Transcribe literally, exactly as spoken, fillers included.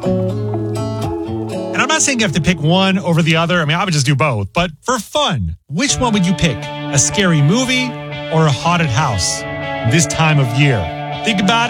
And I'm not saying you have to pick one over the other. I mean, I would just do both. But for fun, which one would you pick? A scary movie or a haunted house this time of year? Think about it.